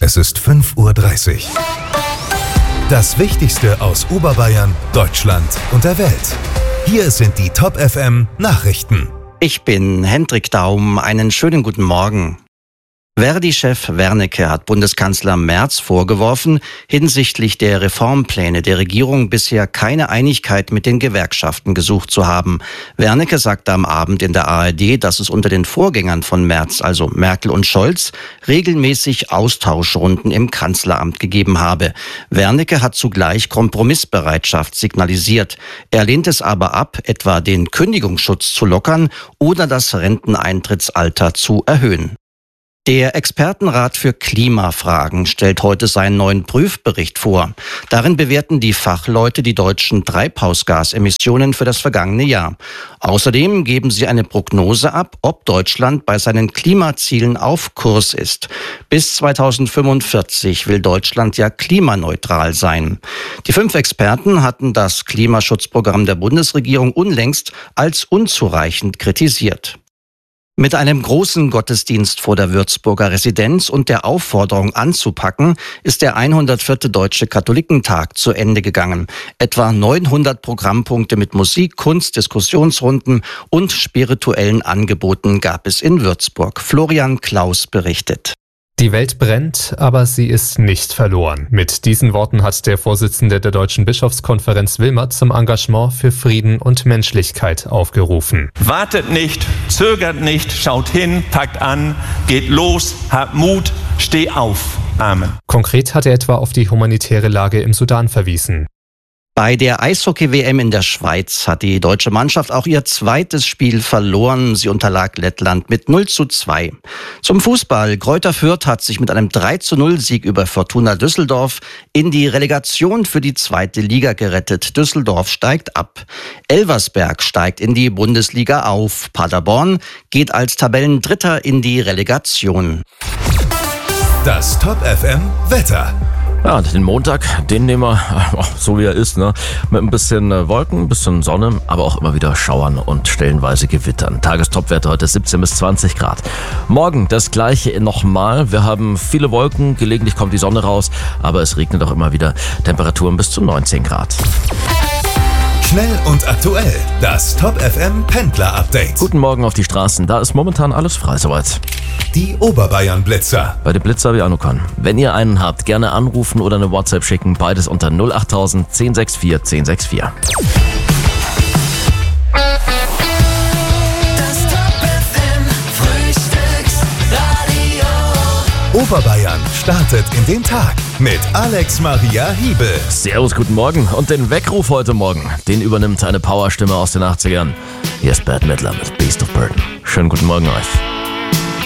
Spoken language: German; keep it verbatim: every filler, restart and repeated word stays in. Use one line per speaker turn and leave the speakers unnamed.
Es ist fünf Uhr dreißig. Das Wichtigste aus Oberbayern, Deutschland und der Welt. Hier sind die Top F M Nachrichten.
Ich bin Hendrik Daum. Einen schönen guten Morgen. Verdi-Chef Wernicke hat Bundeskanzler Merz vorgeworfen, hinsichtlich der Reformpläne der Regierung bisher keine Einigkeit mit den Gewerkschaften gesucht zu haben. Wernicke sagte am Abend in der A R D, dass es unter den Vorgängern von Merz, also Merkel und Scholz, regelmäßig Austauschrunden im Kanzleramt gegeben habe. Wernicke hat zugleich Kompromissbereitschaft signalisiert. Er lehnt es aber ab, etwa den Kündigungsschutz zu lockern oder das Renteneintrittsalter zu erhöhen. Der Expertenrat für Klimafragen stellt heute seinen neuen Prüfbericht vor. Darin bewerten die Fachleute die deutschen Treibhausgasemissionen für das vergangene Jahr. Außerdem geben sie eine Prognose ab, ob Deutschland bei seinen Klimazielen auf Kurs ist. Bis zweitausendfünfundvierzig will Deutschland ja klimaneutral sein. Die fünf Experten hatten das Klimaschutzprogramm der Bundesregierung unlängst als unzureichend kritisiert. Mit einem großen Gottesdienst vor der Würzburger Residenz und der Aufforderung anzupacken, ist der hundertvierte Deutsche Katholikentag zu Ende gegangen. Etwa neunhundert Programmpunkte mit Musik, Kunst, Diskussionsrunden und spirituellen Angeboten gab es in Würzburg. Florian Klaus berichtet.
Die Welt brennt, aber sie ist nicht verloren. Mit diesen Worten hat der Vorsitzende der Deutschen Bischofskonferenz Wilmert zum Engagement für Frieden und Menschlichkeit aufgerufen.
Wartet nicht, zögert nicht, schaut hin, packt an, geht los, habt Mut, steh auf. Amen.
Konkret hat er etwa auf die humanitäre Lage im Sudan verwiesen.
Bei der Eishockey-W M in der Schweiz hat die deutsche Mannschaft auch ihr zweites Spiel verloren. Sie unterlag Lettland mit null zu zwei. Zum Fußball. Greuther Fürth hat sich mit einem drei zu null Sieg über Fortuna Düsseldorf in die Relegation für die zweite Liga gerettet. Düsseldorf steigt ab. Elversberg steigt in die Bundesliga auf. Paderborn geht als Tabellendritter in die Relegation.
Das Top F M Wetter.
Ja, den Montag, den nehmen wir so wie er ist, ne? Mit ein bisschen Wolken, ein bisschen Sonne, aber auch immer wieder Schauern und stellenweise Gewittern. Tagestopwerte heute siebzehn bis zwanzig Grad. Morgen das gleiche nochmal. Wir haben viele Wolken, gelegentlich kommt die Sonne raus, aber es regnet auch immer wieder. Temperaturen bis zu neunzehn Grad.
Schnell und aktuell, das Top F M Pendler Update.
Guten Morgen auf die Straßen, da ist momentan alles frei soweit.
Die Oberbayern Blitzer.
Bei den Blitzer wie Anukan. Wenn ihr einen habt, gerne anrufen oder eine WhatsApp schicken, beides unter null acht null null eins sechs vier eins sechs vier.
Das Top F M Frühstücksradio.
Oberbayern startet in den Tag mit Alex Maria Hiebel.
Servus, guten Morgen. Und den Weckruf heute Morgen, den übernimmt eine Powerstimme aus den achtzigern. Hier ist Bad Midler mit Beast of Burden. Schönen guten Morgen euch.